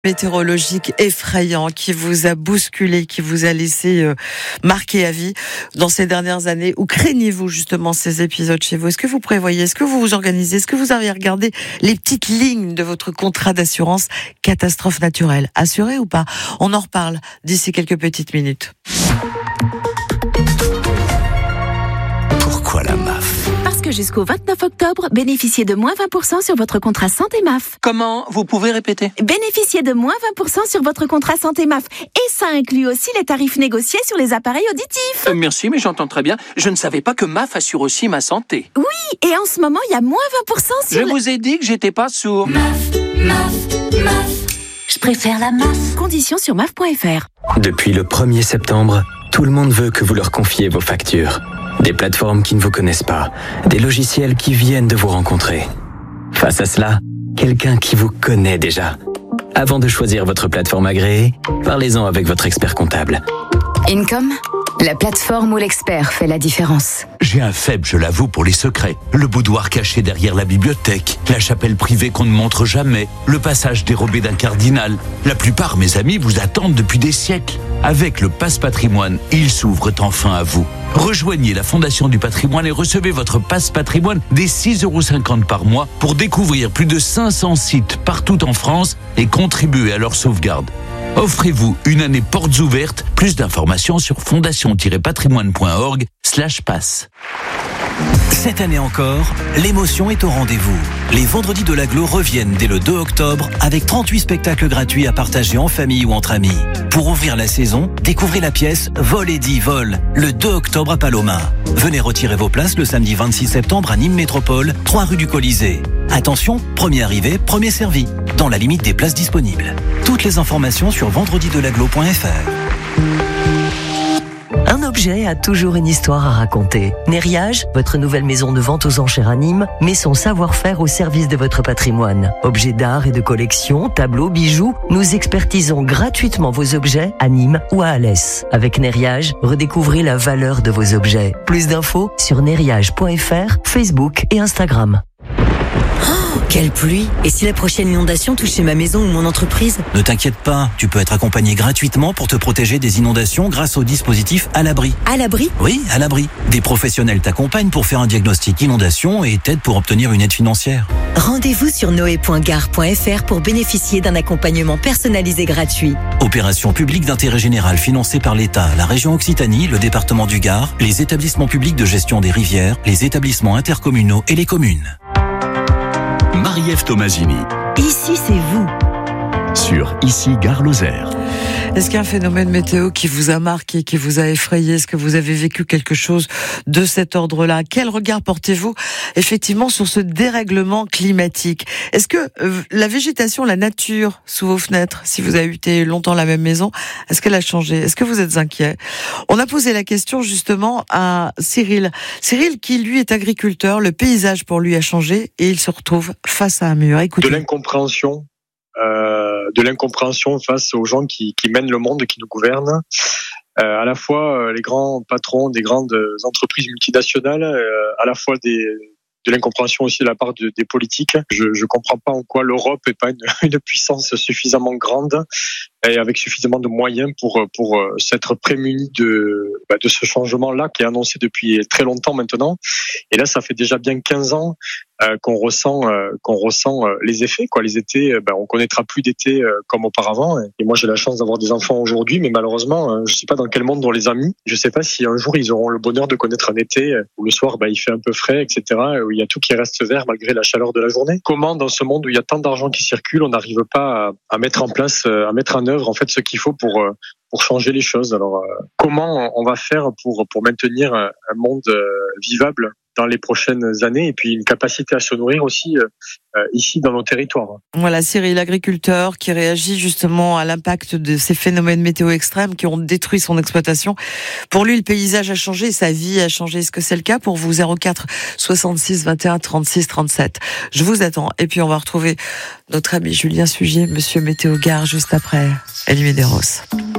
Météorologique effrayant qui vous a bousculé, qui vous a laissé marqué à vie dans ces dernières années. Où craignez-vous justement ces épisodes chez vous? Est-ce que vous prévoyez? Est-ce que vous vous organisez? Est-ce que vous avez regardé les petites lignes de votre contrat d'assurance catastrophe naturelle? Assuré ou pas? On en reparle d'ici quelques petites minutes. Pourquoi la MAF? Parce que jusqu'au 29 octobre, bénéficiez de moins 20% sur votre contrat santé MAF. Comment? Vous pouvez répéter? Bénéficiez de moins 20% sur votre contrat santé MAF. Et ça inclut aussi les tarifs négociés sur les appareils auditifs. Merci, mais j'entends très bien. Je ne savais pas que MAF assure aussi ma santé. Oui, et en ce moment, il y a moins 20% sur... Je vous ai dit que j'étais pas sourd. MAF. Je préfère la MAF. Conditions sur MAF.fr. Depuis le 1er septembre, tout le monde veut que vous leur confiez vos factures. Des plateformes qui ne vous connaissent pas, des logiciels qui viennent de vous rencontrer. Face à cela, quelqu'un qui vous connaît déjà. Avant de choisir votre plateforme agréée, parlez-en avec votre expert comptable. Income, la plateforme où l'expert fait la différence. J'ai un faible, je l'avoue, pour les secrets. Le boudoir caché derrière la bibliothèque, la chapelle privée qu'on ne montre jamais, le passage dérobé d'un cardinal. La plupart, mes amis, vous attendent depuis des siècles. Avec le Pass Patrimoine, ils s'ouvrent enfin à vous. Rejoignez la Fondation du Patrimoine et recevez votre Pass Patrimoine dès 6,50 € par mois pour découvrir plus de 500 sites partout en France et contribuer à leur sauvegarde. Offrez-vous une année portes ouvertes. Plus d'informations sur fondation-patrimoine.org/pass. Cette année encore, l'émotion est au rendez-vous. Les Vendredis de l'Agglo reviennent dès le 2 octobre avec 38 spectacles gratuits à partager en famille ou entre amis. Pour ouvrir la saison, découvrez la pièce Vol et dit Vol, le 2 octobre à Paloma. Venez retirer vos places le samedi 26 septembre à Nîmes Métropole, 3 rue du Colisée. Attention, premier arrivé, premier servi, dans la limite des places disponibles. Toutes les informations sur vendredidelaglo.fr. Un objet a toujours une histoire à raconter. Nériage, votre nouvelle maison de vente aux enchères à Nîmes, met son savoir-faire au service de votre patrimoine. Objets d'art et de collection, tableaux, bijoux, nous expertisons gratuitement vos objets à Nîmes ou à Alès. Avec Nériage, redécouvrez la valeur de vos objets. Plus d'infos sur nériage.fr, Facebook et Instagram. Quelle pluie! Et si la prochaine inondation touchait ma maison ou mon entreprise? Ne t'inquiète pas, tu peux être accompagné gratuitement pour te protéger des inondations grâce au dispositif À l'abri. À l'abri? Oui, À l'abri. Des professionnels t'accompagnent pour faire un diagnostic inondation et t'aident pour obtenir une aide financière. Rendez-vous sur noé.gare.fr pour bénéficier d'un accompagnement personnalisé gratuit. Opération publique d'intérêt général financée par l'État, la région Occitanie, le département du Gard, les établissements publics de gestion des rivières, les établissements intercommunaux et les communes. Marie-Ève Tomasini. Ici, c'est vous. Sur Ici Gare Lozère. Est-ce qu'il y a un phénomène météo qui vous a marqué, qui vous a effrayé? Est-ce que vous avez vécu quelque chose de cet ordre-là? Quel regard portez-vous effectivement sur ce dérèglement climatique? Est-ce que la végétation, la nature sous vos fenêtres, si vous habitez longtemps la même maison, est-ce qu'elle a changé? Est-ce que vous êtes inquiet? On a posé la question justement à Cyril. Cyril qui lui est agriculteur, le paysage pour lui a changé et il se retrouve face à un mur. Écoutez. De l'incompréhension face aux gens qui mènent le monde, qui nous gouvernent. À la fois les grands patrons des grandes entreprises multinationales, à la fois de l'incompréhension aussi de la part des politiques. Je comprends pas en quoi l'Europe est pas une puissance suffisamment grande et avec suffisamment de moyens pour s'être prémunie de ce changement-là qui est annoncé depuis très longtemps maintenant. Et là, ça fait déjà bien 15 ans qu'on ressent les effets, quoi. Les étés, on connaîtra plus d'été comme auparavant. Et moi, j'ai la chance d'avoir des enfants aujourd'hui, mais malheureusement, je sais pas dans quel monde on les a mis. Je sais pas si un jour ils auront le bonheur de connaître un été où le soir, il fait un peu frais, etc., où il y a tout qui reste vert malgré la chaleur de la journée. Comment, dans ce monde où il y a tant d'argent qui circule, on n'arrive pas à mettre en place, à mettre en œuvre en fait ce qu'il faut pour changer les choses? Alors, comment on va faire pour maintenir un monde vivable dans les prochaines années et puis une capacité à se nourrir aussi ici dans nos territoires. Voilà, Cyril, l'agriculteur qui réagit justement à l'impact de ces phénomènes météo extrêmes qui ont détruit son exploitation. Pour lui, le paysage a changé, sa vie a changé. Est-ce que c'est le cas pour vous? 04 66 21 36 37. Je vous attends. Et puis on va retrouver notre ami Julien Sugier, Monsieur Météo Gare, juste après Elie Medeiros.